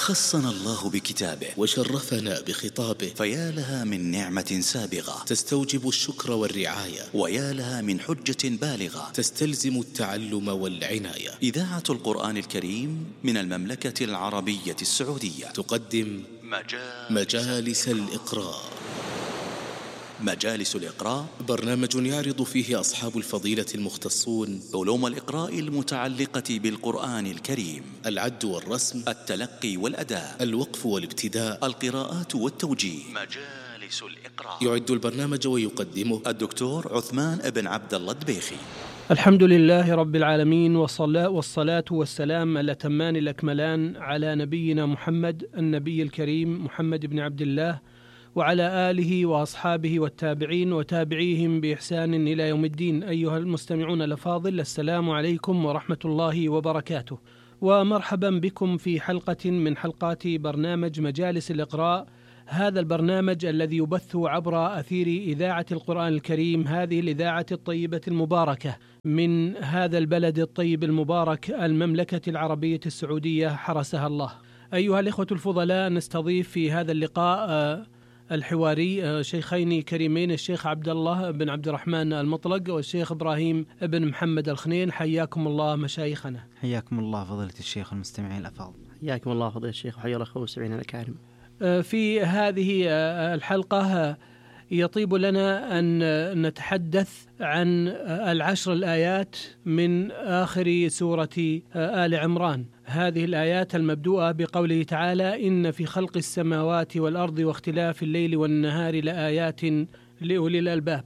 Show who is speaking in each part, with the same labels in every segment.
Speaker 1: خصنا الله بكتابه
Speaker 2: وشرفنا بخطابه،
Speaker 1: فيا لها من نعمة سابغة
Speaker 2: تستوجب الشكر والرعاية،
Speaker 1: ويا لها من حجة بالغة
Speaker 2: تستلزم التعلم والعناية.
Speaker 1: إذاعة القرآن الكريم من المملكة العربية السعودية
Speaker 2: تقدم مجالس الإقراء.
Speaker 1: مجالس الإقراء
Speaker 2: برنامج يعرض فيه أصحاب الفضيلة المختصون
Speaker 1: علوم الإقراء المتعلقة بالقرآن الكريم:
Speaker 2: العد والرسم،
Speaker 1: التلقي والأداء،
Speaker 2: الوقف والابتداء،
Speaker 1: القراءات والتوجيه. مجالس الإقراء.
Speaker 2: يعد البرنامج ويقدمه
Speaker 1: الدكتور عثمان بن عبد الله الدبيخي.
Speaker 3: الحمد لله رب العالمين، والصلاة والسلام الأتمان الأكملان على نبينا محمد النبي الكريم محمد بن عبد الله، وعلى آله وأصحابه والتابعين وتابعيهم بإحسان إلى يوم الدين. أيها المستمعون الأفاضل، السلام عليكم ورحمة الله وبركاته، ومرحبا بكم في حلقة من حلقات برنامج مجالس الإقراء. هذا البرنامج الذي يبث عبر أثير إذاعة القرآن الكريم، هذه الإذاعة الطيبة المباركة من هذا البلد الطيب المبارك، المملكة العربية السعودية، حرسها الله. أيها الإخوة الفضلاء، نستضيف في هذا اللقاء الحواري شيخين كريمين، الشيخ عبد الله بن عبد الرحمن المطلق والشيخ إبراهيم بن محمد الخنين. حياكم الله مشايخنا.
Speaker 4: حياكم الله فضيلة الشيخ والمستمعين الأفاضل.
Speaker 5: حياكم الله فضيلة الشيخ وحيا الأخوة والمستمعين الأكارم.
Speaker 3: في هذه الحلقة يطيب لنا أن نتحدث عن 10 الآيات من آخر سورة آل عمران. هذه الآيات المبدوءة بقوله تعالى: إن في خلق السماوات والأرض واختلاف الليل والنهار لآيات لأولي الألباب.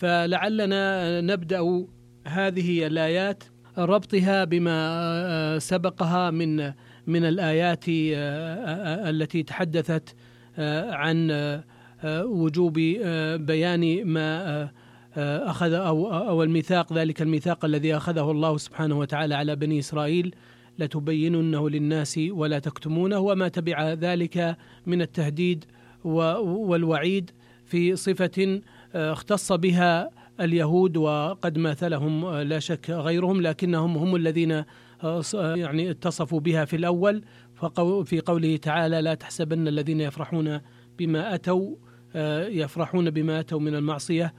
Speaker 3: فلعلنا نبدأ هذه الآيات ربطها بما سبقها من الآيات التي تحدثت عن وجوب بيان ما أخذ أو الميثاق، ذلك الميثاق الذي أخذه الله سبحانه وتعالى على بني إسرائيل: لتبيننه للناس ولا تكتمونه، وما تبع ذلك من التهديد والوعيد في صفة اختص بها اليهود، وقد مثلهم لا شك غيرهم، لكنهم هم الذين يعني اتصفوا بها في الأول. في قوله تعالى: لا تحسبن الذين يفرحون بما أتوا من المعصية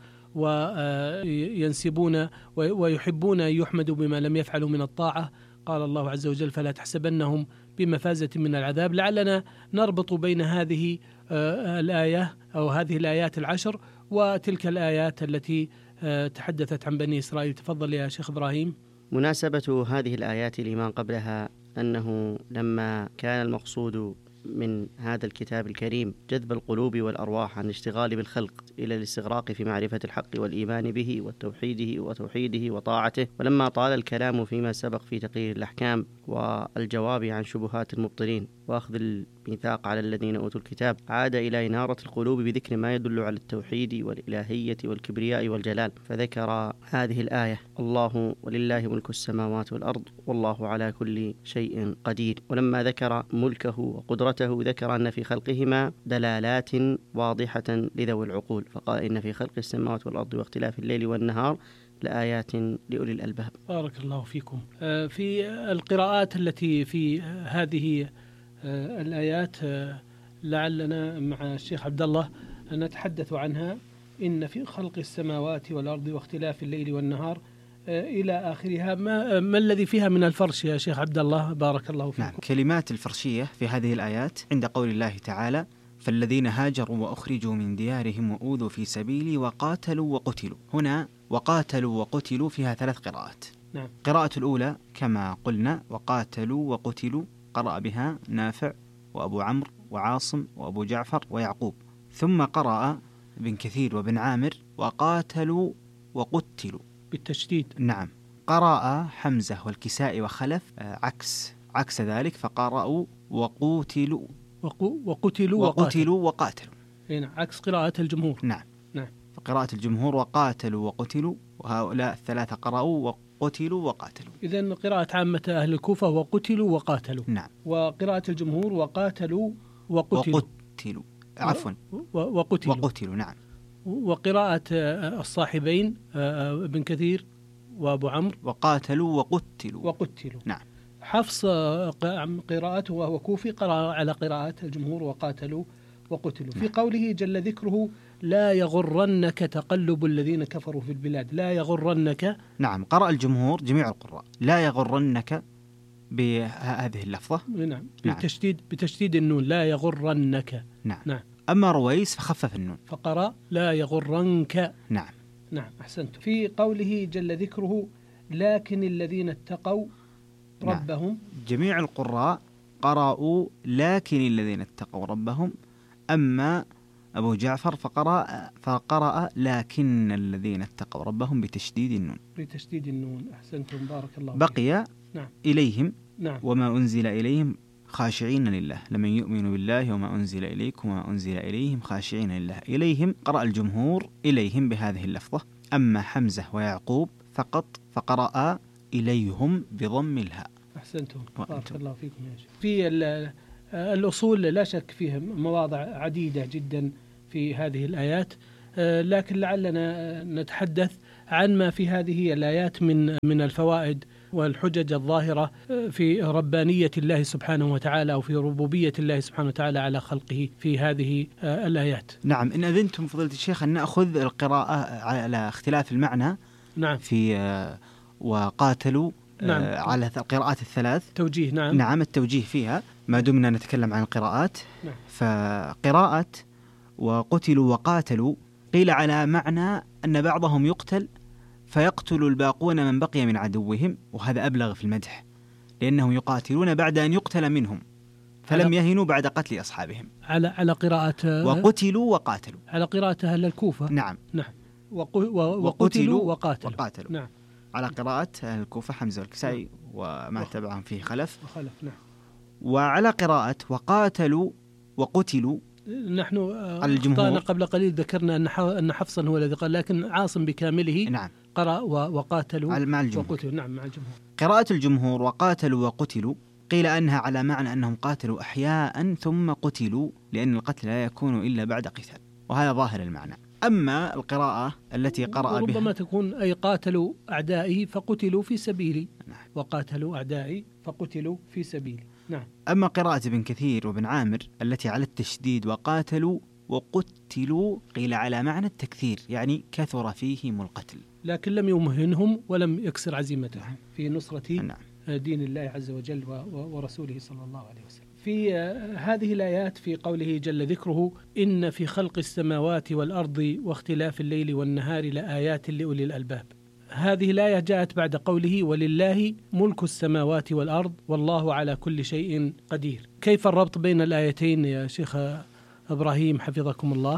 Speaker 3: وينسبون ويحبون أن يحمدوا بما لم يفعلوا من الطاعة. قال الله عز وجل: فلا تحسبنهم بمفازة من العذاب. لعلنا نربط بين هذه الآية أو هذه الآيات 10 وتلك الآيات التي تحدثت عن بني إسرائيل. تفضل يا شيخ إبراهيم.
Speaker 5: مناسبة هذه الآيات لما قبلها أنه لما كان المقصود من هذا الكتاب الكريم جذب القلوب والأرواح عن الاشتغال بالخلق إلى الاستغراق في معرفة الحق والإيمان به وتوحيده وطاعته، ولما طال الكلام فيما سبق في تقرير الأحكام والجواب عن شبهات المبطلين وأخذ الميثاق على الذين أوتوا الكتاب، عاد إلى إنارة القلوب بذكر ما يدل على التوحيد والإلهية والكبرياء والجلال، فذكر هذه الآية: الله ولله ملك السماوات والأرض والله على كل شيء قدير. ولما ذكر ملكه وقدرته ذكر أن في خلقهما دلالات واضحة لذوي العقول، فقال: إن في خلق السماوات والأرض واختلاف الليل والنهار لآيات لأولي الألباب.
Speaker 3: بارك الله فيكم. في القراءات التي في هذه الآيات لعلنا مع الشيخ عبد الله نتحدث عنها: إن في خلق السماوات والأرض واختلاف الليل والنهار إلى آخرها. ما الذي فيها من الفرش يا شيخ عبد الله؟ بارك الله فيكم.
Speaker 4: نعم، كلمات الفرشية في هذه الآيات عند قول الله تعالى: فالذين هاجروا وأخرجوا من ديارهم وأوذوا في سبيلي وقاتلوا وقتلوا. هنا وقاتلوا وقتلوا فيها 3 قراءات.
Speaker 3: نعم.
Speaker 4: قراءة الأولى كما قلنا: وقاتلوا وقتلوا، قرأ بها نافع وأبو عمرو وعاصم وأبو جعفر ويعقوب. ثم قرأ ابن كثير وابن عامر: وقاتلوا وقتلوا
Speaker 3: بالتشديد.
Speaker 4: نعم. قرأ حمزة والكسائي وخلف عكس ذلك، فقرأوا وقتلوا وقاتلوا.
Speaker 3: هنا عكس قراءة الجمهور.
Speaker 4: نعم. فقراءة الجمهور وقاتلوا وقتلوا، وهؤلاء 3 قرأوا وقتلوا وقاتلوا.
Speaker 3: إذن قراءة عامة أهل الكوفة وقتلوا وقاتلوا.
Speaker 4: نعم.
Speaker 3: وقراءة الجمهور وقاتلوا وقتلوا.
Speaker 4: وقتلوا. نعم.
Speaker 3: وقراءة الصاحبين ابن كثير وأبو عمرو:
Speaker 4: وقاتلوا وقتلوا.
Speaker 3: نعم. حفص قراءته وهو كوفي قرأ على قراءة الجمهور وقاتلوا وقتلوا. في قوله جل ذكره لا يغرنك تقلب الذين كفروا في البلاد، لا يغرنك.
Speaker 4: نعم، قرأ الجمهور جميع القراء لا يغرنك بهذه اللفظة.
Speaker 3: نعم. بتشديد النون، لا يغرنك.
Speaker 4: نعم. أما رويس فخفف النون
Speaker 3: فقرأ لا يغرنك.
Speaker 4: نعم.
Speaker 3: أحسنت. في قوله جل ذكره لكن الذين اتقوا ربهم.
Speaker 4: نعم. جميع القراء قرأوا لكن الذين اتقوا ربهم، أما أبو جعفر فقرأ لكن الذين اتقوا ربهم بتشديد النون. أحسنتم، بارك الله فيكم. بقي
Speaker 3: نعم.
Speaker 4: إليهم.
Speaker 3: نعم.
Speaker 4: وما أنزل إليهم خاشعين لله، لمن يؤمن بالله وما أنزل إليكم وما أنزل إليهم خاشعين لله. إليهم قرأ الجمهور إليهم بهذه اللفظة، أما حمزة ويعقوب فقط فقرأ إليهم بضم الهاء.
Speaker 3: أحسنتم، بارك الله فيكم يا شيخ. في الأصول لا شك فيها مواضع عديدة جدا في هذه الآيات، لكن لعلنا نتحدث عن ما في هذه الآيات من الفوائد والحجج الظاهرة في ربانية الله سبحانه وتعالى أو في ربوبية الله سبحانه وتعالى على خلقه في هذه الآيات.
Speaker 4: نعم، إن أذنتم فضيلة الشيخ أن نأخذ القراءة على اختلاف المعنى.
Speaker 3: نعم.
Speaker 4: في وقاتلوا.
Speaker 3: نعم.
Speaker 4: على القراءات الثلاث
Speaker 3: توجيه.
Speaker 4: نعم التوجيه فيها ما دمنا نتكلم عن القراءات.
Speaker 3: نعم.
Speaker 4: فقراءة وقتلوا وقاتلوا قيل على معنى أن بعضهم يقتل فيقتل الباقون من بقي من عدوهم، وهذا أبلغ في المدح لأنهم يقاتلون بعد أن يقتل منهم فلم يهنوا بعد قتل أصحابهم.
Speaker 3: على قراءة
Speaker 4: وقتلوا وقاتلوا، على
Speaker 3: قراءة أهل الكوفة.
Speaker 4: نعم.
Speaker 3: وقتلوا وقاتلوا.
Speaker 4: نعم. على قراءة الكوفة حمزة والكسائي وما تبعهم فيه خلف.
Speaker 3: نعم.
Speaker 4: وعلى قراءة وقاتلوا وقتلوا
Speaker 3: نحن
Speaker 4: الجمهور
Speaker 3: قبل قليل ذكرنا أن حفصا هو الذي قال، لكن عاصم بكامله
Speaker 4: نعم
Speaker 3: قرأ وقاتلوا
Speaker 4: مع الجمهور.
Speaker 3: وقتلوا. نعم، مع الجمهور.
Speaker 4: قراءة الجمهور وقاتلوا وقتلوا قيل أنها على معنى أنهم قاتلوا أحياء ثم قتلوا، لأن القتل لا يكون إلا بعد قتال، وهذا ظاهر المعنى. أما القراءة التي قرأ بها
Speaker 3: ربما تكون أي قاتلوا أعدائي فقتلوا في سبيلي. نعم. وقاتلوا أعدائي فقتلوا في سبيلي. نعم.
Speaker 4: أما قراءة ابن كثير وابن عامر التي على التشديد وقاتلوا وقتلوا قيل على معنى التكثير، يعني كثر فيهم القتل،
Speaker 3: لكن لم يمهنهم ولم يكسر عزيمتهم في نصرة
Speaker 4: نعم.
Speaker 3: دين الله عز وجل ورسوله صلى الله عليه وسلم. في هذه الآيات في قوله جل ذكره إن في خلق السماوات والأرض واختلاف الليل والنهار لآيات لأولي الألباب. هذه الآية جاءت بعد قوله ولله ملك السماوات والأرض والله على كل شيء قدير. كيف الربط بين الآيتين يا شيخ إبراهيم حفظكم الله؟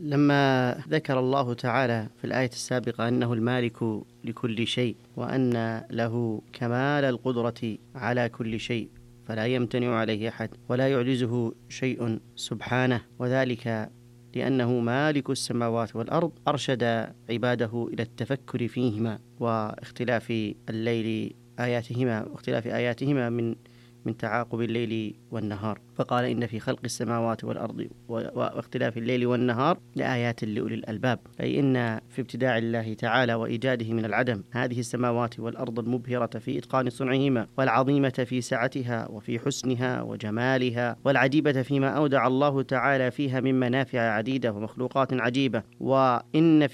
Speaker 5: لما ذكر الله تعالى في الآية السابقة أنه المالك لكل شيء وأن له كمال القدرة على كل شيء فلا يمتنع عليه أحد ولا يعجزه شيء سبحانه، وذلك لأنه مالك السماوات والأرض، أرشد عباده إلى التفكر فيهما واختلاف الليل آياتهما واختلاف آياتهما من تعاقب الليل والنهار، فقال إن في خلق السماوات والأرض واختلاف الليل والنهار لآيات لأولي الألباب، أي إن في ابتداع الله تعالى وإيجاده من العدم هذه السماوات والأرض المبهرة في إتقان صنعهما والعظيمة في سعتها وفي حسنها وجمالها والعجيبة فيما أودع الله تعالى فيها من منافع عديدة ومخلوقات عجيبة، وإن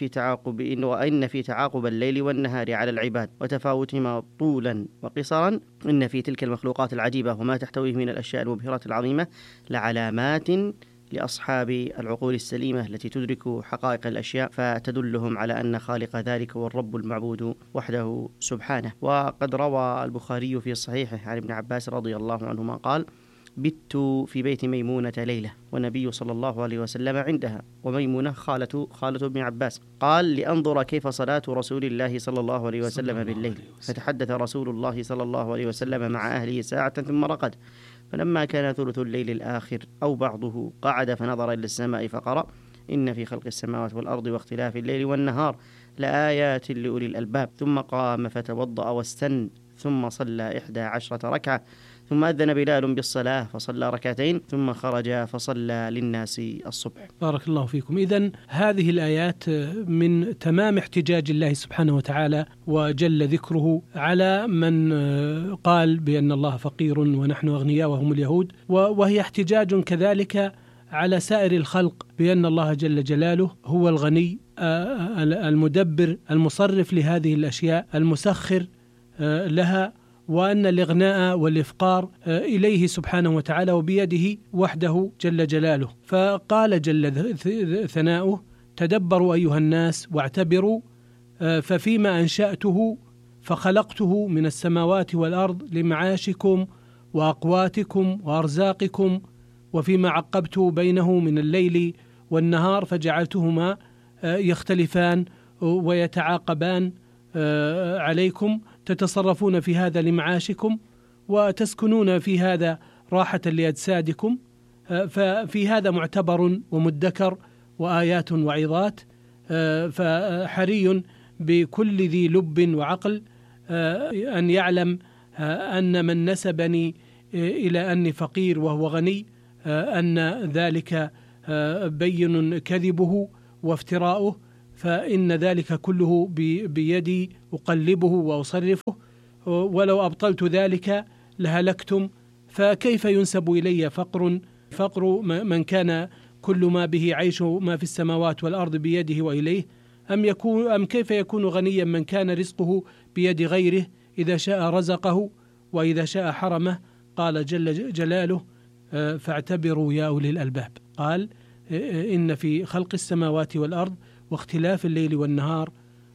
Speaker 5: في تعاقب الليل والنهار على العباد وتفاوتهما طولا وقصرا إن في تلك المخلوقات العجيبة وما تحتويه من الأشياء المبهرة العظيمة لعلامات لأصحاب العقول السليمة التي تدرك حقائق الأشياء فتدلهم على أن خالق ذلك هو الرب المعبود وحده سبحانه. وقد روى البخاري في صحيحه عن ابن عباس رضي الله عنهما قال بت في بيت ميمونة ليلة والنبي صلى الله عليه وسلم عندها، وميمونة خالة ابن عباس، قال لأنظر كيف صلاة رسول الله صلى الله عليه وسلم بالليل، فتحدث رسول الله صلى الله عليه وسلم مع أهله ساعة ثم رقد، فلما كان ثلث الليل الآخر أو بعضه قعد فنظر إلى السماء فقرأ إن في خلق السماوات والأرض واختلاف الليل والنهار لآيات لأولي الألباب، ثم قام فتوضأ واستن ثم صلى 11 ركعة ثم أذن بلال بالصلاة فصلى ركعتين ثم خرج فصلى للناس الصبح.
Speaker 3: بارك الله فيكم. إذن هذه الآيات من تمام احتجاج الله سبحانه وتعالى وجل ذكره على من قال بأن الله فقير ونحن أغنياء وهم اليهود، وهي احتجاج كذلك على سائر الخلق بأن الله جل جلاله هو الغني المدبر المصرف لهذه الأشياء المسخر لها، وأن الإغناء والإفقار إليه سبحانه وتعالى وبيده وحده جل جلاله. فقال جل ثناؤه: تدبروا أيها الناس واعتبروا، ففيما أنشأته فخلقته من السماوات والأرض لمعاشكم وأقواتكم وأرزاقكم، وفيما عقبت بينه من الليل والنهار فجعلتهما يختلفان ويتعاقبان عليكم، تتصرفون في هذا لمعاشكم وتسكنون في هذا راحة لأجسادكم، ففي هذا معتبر ومدكر وآيات وعظات. فحري بكل ذي لب وعقل أن يعلم أن من نسبني إلى أني فقير وهو غني أن ذلك بين كذبه وافتراؤه، فإن ذلك كله بيدي أقلبه وأصرفه، ولو أبطلت ذلك لهلكتم. فكيف ينسب إلي فقر من كان كل ما به عيش ما في السماوات والأرض بيده وإليه؟ أم كيف يكون غنيا من كان رزقه بيد غيره، إذا شاء رزقه وإذا شاء حرمه؟ قال جل جلاله: فاعتبروا يا أولي الألباب. قال: إن في خلق السماوات والأرض واختلاف الليل والنهار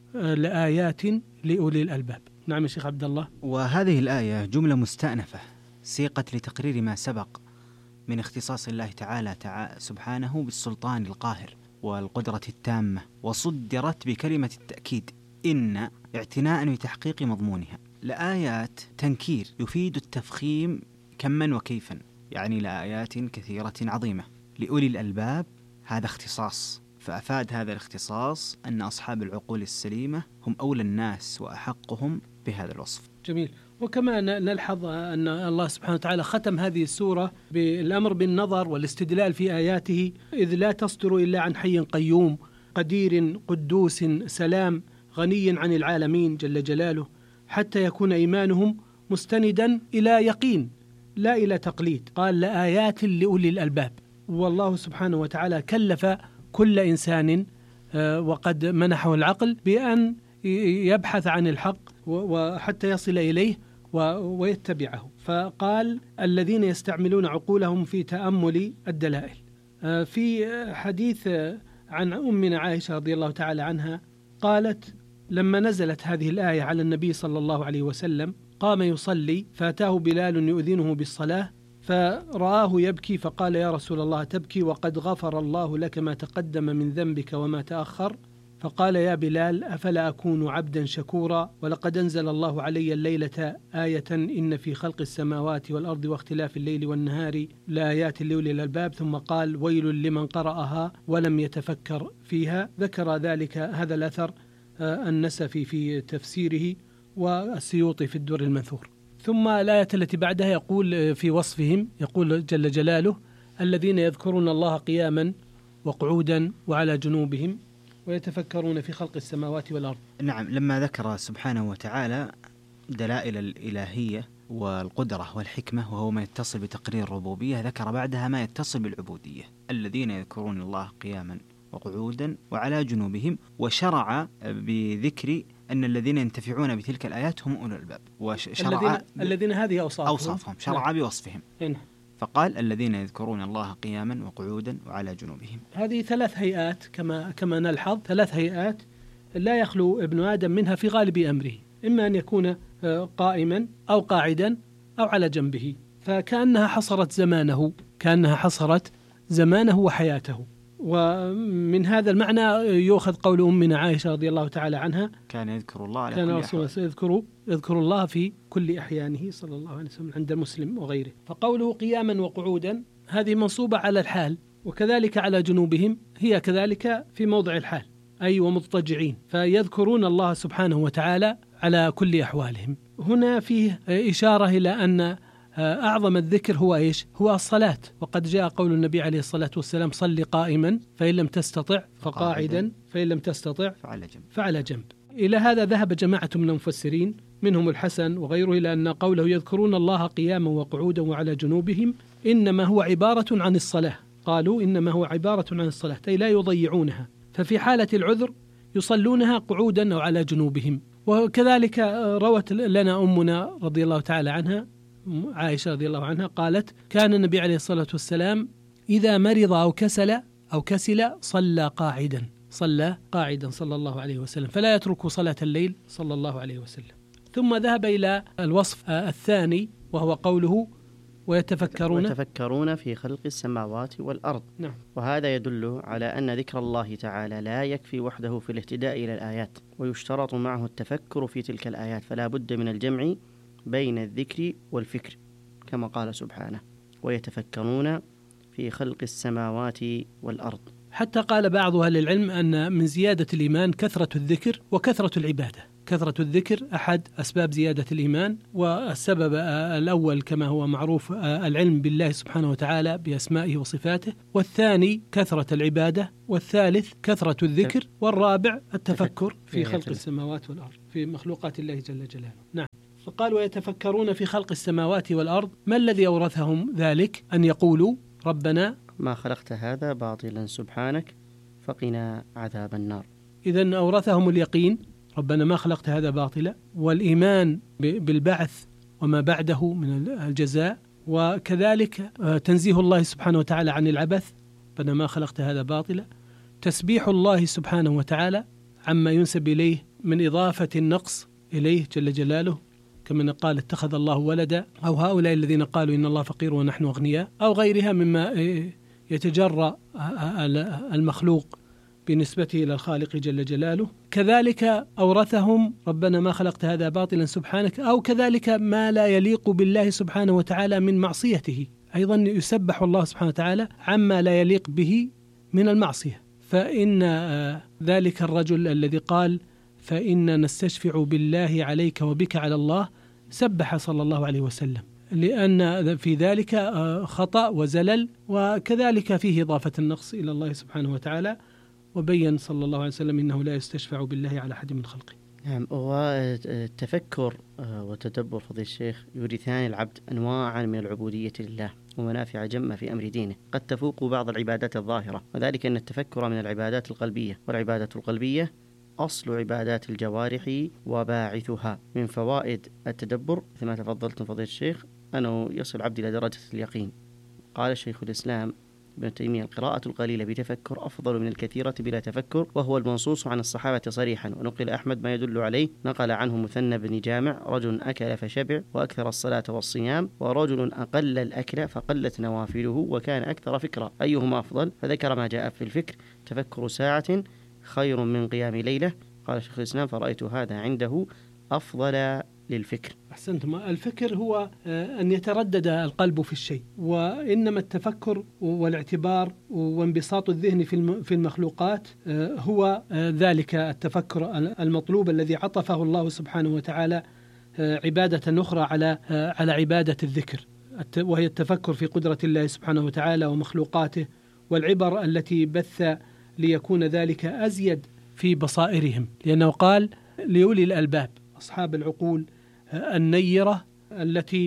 Speaker 3: لآيات لأولي الألباب. نعم يا شيخ عبد الله.
Speaker 4: وهذه الآية جملة مستأنفة سيقت لتقرير ما سبق من اختصاص الله تعالى سبحانه بالسلطان القاهر والقدرة التامة، وصدرت بكلمة التأكيد إن اعتناء بتحقيق مضمونها. لآيات تنكير يفيد التفخيم كما وكيفا، يعني لآيات كثيرة عظيمة. لأولي الألباب هذا اختصاص، فأفاد هذا الاختصاص أن أصحاب العقول السليمة هم أولى الناس وأحقهم بهذا الوصف.
Speaker 3: جميل. وكما نلحظ أن الله سبحانه وتعالى ختم هذه السورة بالأمر بالنظر والاستدلال في آياته، إذ لا تصدر إلا عن حي قيوم قدير قدوس سلام غني عن العالمين جل جلاله، حتى يكون إيمانهم مستندا إلى يقين لا إلى تقليد. قال: لآيات لأولي الألباب. والله سبحانه وتعالى كلف كل إنسان وقد منحه العقل بأن يبحث عن الحق وحتى يصل إليه ويتبعه. فقال: الذين يستعملون عقولهم في تأمل الدلائل. في حديث عن أمنا عائشة رضي الله تعالى عنها قالت: لما نزلت هذه الآية على النبي صلى الله عليه وسلم قام يصلي فأتاه بلال يؤذنه بالصلاة فرآه يبكي فقال: يا رسول الله تبكي وقد غفر الله لك ما تقدم من ذنبك وما تأخر. فقال: يا بلال أفلا أكون عبدا شكورا؟ ولقد أنزل الله علي الليلة آية إن في خلق السماوات والأرض واختلاف الليل والنهار لآيات لأولي الألباب. ثم قال: ويل لمن قرأها ولم يتفكر فيها. ذكر ذلك هذا الأثر النسفي في تفسيره والسيوطي في الدر المنثور. ثم الآية التي بعدها يقول في وصفهم، يقول جل جلاله: الذين يذكرون الله قياما وقعودا وعلى جنوبهم ويتفكرون في خلق السماوات والأرض.
Speaker 4: نعم، لما ذكر سبحانه وتعالى دلائل الإلهية والقدرة والحكمة وهو ما يتصل بتقرير الربوبية، ذكر بعدها ما يتصل بالعبودية: الذين يذكرون الله قياما وقعودا وعلى جنوبهم، وشرع بذكر أن الذين ينتفعون بتلك الآيات هم أولو الألباب، وشرع
Speaker 3: الذين هذه أوصافهم
Speaker 4: شرع بوصفهم. فقال: الذين يذكرون الله قياما وقعودا وعلى جنوبهم.
Speaker 3: هذه ثلاث هيئات كما نلحظ، ثلاث هيئات لا يخلو ابن آدم منها في غالب أمره، إما أن يكون قائما أو قاعدا أو على جنبه، فكأنها حصرت زمانه وحياته. ومن هذا المعنى يؤخذ قول أمنا عائشة رضي الله تعالى عنها:
Speaker 4: كان يذكر الله على
Speaker 3: كان
Speaker 4: كل
Speaker 3: رسول الله يذكر الله في كل أحيانه صلى الله عليه وسلم عند مسلم وغيره. فقوله قياما وقعودا هذه منصوبة على الحال، وكذلك على جنوبهم هي كذلك في موضع الحال، أي ومضطجعين، فيذكرون الله سبحانه وتعالى على كل أحوالهم. هنا فيه إشارة إلى أن أعظم الذكر هو إيش؟ هو الصلاة. وقد جاء قول النبي عليه الصلاة والسلام: صل قائما فإن لم تستطع فقاعدا فإن لم تستطع فعلى جنب. إلى هذا ذهب جماعة من المفسرين منهم الحسن وغيره إلى أن قوله يذكرون الله قياما وقعودا وعلى جنوبهم إنما هو عبارة عن الصلاة. قالوا إنما هو عبارة عن الصلاة، أي لا يضيعونها، ففي حالة العذر يصلونها قعودا أو على جنوبهم. وكذلك روت لنا أمنا رضي الله تعالى عنها عائشة رضي الله عنها قالت: كان النبي عليه الصلاة والسلام إذا مرض أو كسل صلى قاعدا صلى الله عليه وسلم، فلا يترك صلاة الليل صلى الله عليه وسلم. ثم ذهب إلى الوصف الثاني وهو قوله
Speaker 5: ويتفكرون في خلق السماوات والأرض.
Speaker 3: نعم.
Speaker 5: وهذا يدل على أن ذكر الله تعالى لا يكفي وحده في الاهتداء إلى الآيات، ويشترط معه التفكر في تلك الآيات، فلا بد من الجمع بين الذكر والفكر، كما قال سبحانه: ويتفكرون في خلق السماوات والأرض.
Speaker 3: حتى قال بعض أهل العلم أن من زيادة الإيمان كثرة الذكر وكثرة العبادة. كثرة الذكر أحد أسباب زيادة الإيمان، والسبب الأول كما هو معروف العلم بالله سبحانه وتعالى بأسمائه وصفاته، والثاني كثرة العبادة، والثالث كثرة الذكر، والرابع التفكر في خلق السماوات والأرض، في مخلوقات الله جل جلاله. نعم. فقال: ويتفكرون في خلق السماوات والأرض. ما الذي أورثهم ذلك؟ أن يقولوا: ربنا
Speaker 5: ما خلقت هذا باطلا سبحانك فقنا عذاب النار.
Speaker 3: إذن أورثهم اليقين: ربنا ما خلقت هذا باطلا، والإيمان بالبعث وما بعده من الجزاء، وكذلك تنزيه الله سبحانه وتعالى عن العبث، ربنا ما خلقت هذا باطلا، تسبيح الله سبحانه وتعالى عما ينسب إليه من إضافة النقص إليه جل جلاله، كما قال: اتخذ الله ولدا، أو هؤلاء الذين قالوا إن الله فقير ونحن أغنياء، أو غيرها مما يتجرأ المخلوق بنسبته إلى الخالق جل جلاله. كذلك أورثهم: ربنا ما خلقت هذا باطلا سبحانك، أو كذلك ما لا يليق بالله سبحانه وتعالى من معصيته، أيضا يسبح الله سبحانه وتعالى عما لا يليق به من المعصية. فإن ذلك الرجل الذي قال: فإن نستشفع بالله عليك وبك على الله، سبح صلى الله عليه وسلم، لأن في ذلك خطأ وزلل، وكذلك فيه إضافة النقص إلى الله سبحانه وتعالى. وبين صلى الله عليه وسلم إنه لا يستشفع بالله على أحد من خلقه.
Speaker 5: نعم. والتفكر وتدبر فضيلة الشيخ يورثان العبد أنواعا من العبودية لله ومنافع جمة في أمر دينه، قد تفوق بعض العبادات الظاهرة، وذلك أن التفكر من العبادات القلبية، والعبادة القلبية أصل عبادات الجوارح وباعثها. من فوائد التدبر مثل ما تفضلتم فضيلة الشيخ أنه يصل العبد إلى درجة اليقين. قال شيخ الإسلام ابن تيمية: القراءة القليلة بتفكر أفضل من الكثيرة بلا تفكر، وهو المنصوص عن الصحابة صريحا. ونقل أحمد ما يدل عليه، نقل عنه مثنى بن جامع: رجل أكل فشبع وأكثر الصلاة والصيام، ورجل أقل الأكل فقلت نوافله وكان أكثر فكرة، أيهما أفضل؟ فذكر ما جاء في الفكر: تفكر ساعة خير من قيام ليلة. قال شيخ الإسلام: فرأيت هذا عنده أفضل للفكر.
Speaker 3: أحسنتم. الفكر هو أن يتردد القلب في الشيء، وإنما التفكر والاعتبار وانبساط الذهن في المخلوقات هو ذلك التفكر المطلوب الذي عطفه الله سبحانه وتعالى عبادة أخرى على عبادة الذكر، وهي التفكر في قدرة الله سبحانه وتعالى ومخلوقاته، والعبر التي بث ليكون ذلك أزيد في بصائرهم، لأنه قال: لأولي الألباب، أصحاب العقول النيرة التي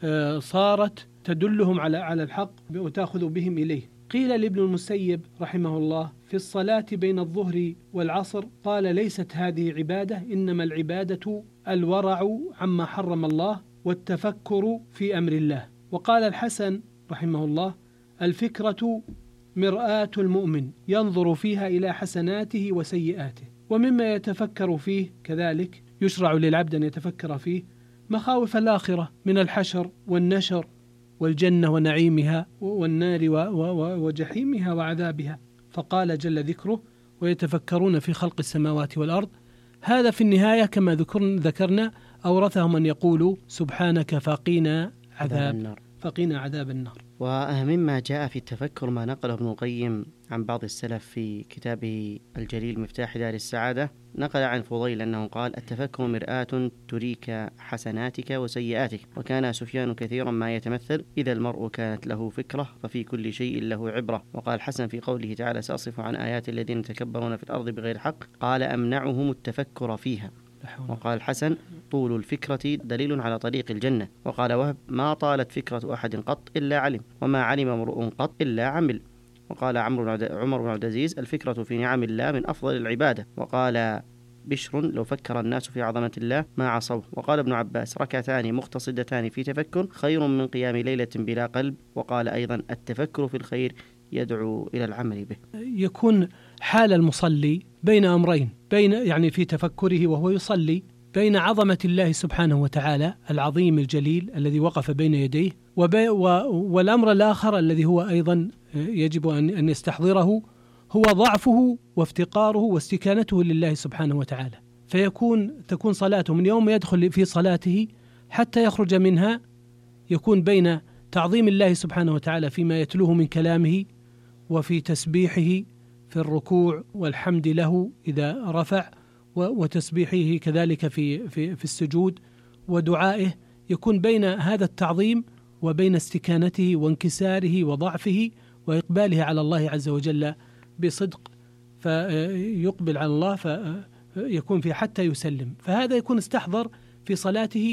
Speaker 3: صارت تدلهم على الحق وتأخذ بهم إليه. قيل لابن المسيب رحمه الله في الصلاة بين الظهر والعصر، قال: ليست هذه عبادة، إنما العبادة الورع عما حرم الله والتفكر في أمر الله. وقال الحسن رحمه الله: الفكرة مرآة المؤمن ينظر فيها إلى حسناته وسيئاته. ومما يتفكر فيه كذلك يشرع للعبد أن يتفكر فيه مخاوف الآخرة من الحشر والنشر والجنة ونعيمها والنار وجحيمها وعذابها. فقال جل ذكره: ويتفكرون في خلق السماوات والأرض. هذا في النهاية كما ذكرنا أورثهم أن يقولوا: سبحانك فقنا عذاب فقنا عذاب النار.
Speaker 5: ومما جاء في التفكر ما نقله ابن القيم عن بعض السلف في كتابه الجليل مفتاح دار السعادة. نقل عن فضيل أنه قال: التفكر مرآة تريك حسناتك وسيئاتك. وكان سفيان كثيرا ما يتمثل: إذا المرء كانت له فكرة ففي كل شيء له عبرة. وقال حسن في قوله تعالى: سأصرف عن آيات الذين يتكبرون في الأرض بغير حق، قال: أمنعهم التفكر فيها. وقال حسن: طول الفكرة دليل على طريق الجنة. وقال وهب: ما طالت فكرة أحد قط إلا علم، وما علم امرؤ قط إلا عمل. وقال عمر بن عبد العزيز: الفكرة في نعم الله من أفضل العبادة. وقال بشر: لو فكر الناس في عظمة الله ما عصوه. وقال ابن عباس: ركعتان مقتصدتان في تفكر خير من قيام ليلة بلا قلب. وقال أيضا: التفكر في الخير يدعو إلى العمل به.
Speaker 3: يكون حال المصلي بين أمرين، يعني في تفكره وهو يصلي بين عظمة الله سبحانه وتعالى العظيم الجليل الذي وقف بين يديه، والأمر الآخر الذي هو أيضا يجب أن يستحضره هو ضعفه وافتقاره واستكانته لله سبحانه وتعالى. تكون صلاته من يوم يدخل في صلاته حتى يخرج منها يكون بين تعظيم الله سبحانه وتعالى فيما يتلوه من كلامه، وفي تسبيحه في الركوع والحمد له إذا رفع، وتسبيحه كذلك في السجود، ودعائه، يكون بين هذا التعظيم وبين استكانته وانكساره وضعفه وإقباله على الله عز وجل بصدق، فيقبل على الله فيكون في حتى يسلم. فهذا يكون استحضر في صلاته